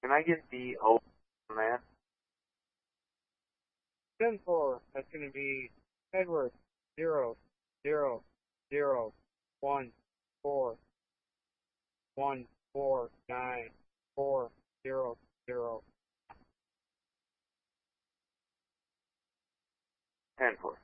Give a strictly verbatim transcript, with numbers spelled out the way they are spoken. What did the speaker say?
Can I get the O on that? ten four, that's going to be Edward, zero, zero, zero, one, four, one, four, nine, four, zero, zero. ten four.